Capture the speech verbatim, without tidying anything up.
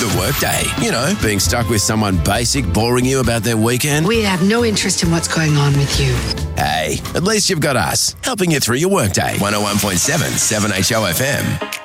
The workday. You know, being stuck with someone basic boring you about their weekend. We have no interest in what's going on with you. Hey, at least you've got us, helping you through your workday. one oh one point seven, seven H O F M.